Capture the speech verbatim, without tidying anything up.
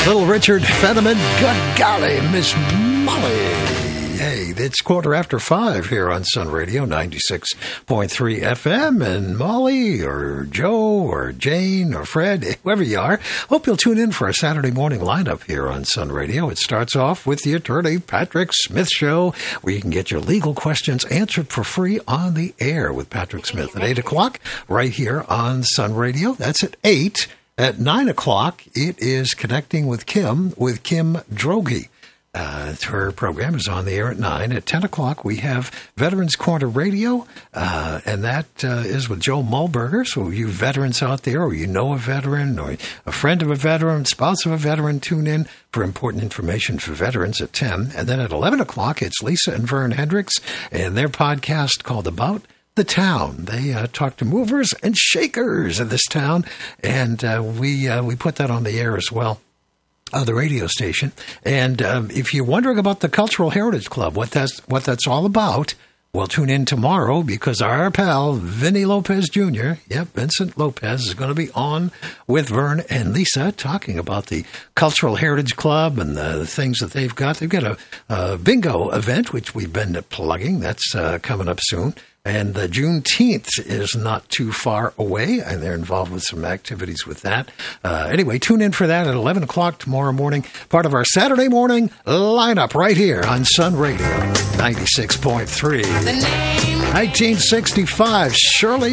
Little Richard Fenneman, good golly, Miss Molly. Hey, it's quarter after five here on Sun Radio, ninety-six point three F M. And Molly or Joe or Jane or Fred, whoever you are, hope you'll tune in for our Saturday morning lineup here on Sun Radio. It starts off with the attorney Patrick Smith Show, where you can get your legal questions answered for free on the air with Patrick Smith at eight o'clock right here on Sun Radio. That's at eight. At nine o'clock, it is Connecting with Kim, with Kim Droege. Uh, her program is on the air at nine. At ten o'clock, we have Veterans Corner Radio, uh, and that uh, is with Joe Mulberger. So you veterans out there, or you know a veteran, or a friend of a veteran, spouse of a veteran, tune in for important information for veterans at ten. And then at eleven o'clock, it's Lisa and Vern Hendricks and their podcast called About the Town. They uh, talk to movers and shakers of this town, and uh, we uh, we put that on the air as well. Uh, the radio station. And um, if you're wondering about the Cultural Heritage Club, what that's what that's all about, well, tune in tomorrow because our pal, Vinny Lopez Junior, yep, Vincent Lopez, is going to be on with Vern and Lisa talking about the Cultural Heritage Club and the, the things that they've got. They've got a, a bingo event, which we've been plugging. That's uh, coming up soon. And the Juneteenth is not too far away, and they're involved with some activities with that. Uh, anyway, tune in for that at eleven o'clock tomorrow morning, part of our Saturday morning lineup right here on Sun Radio, ninety-six point three. nineteen sixty-five, Shirley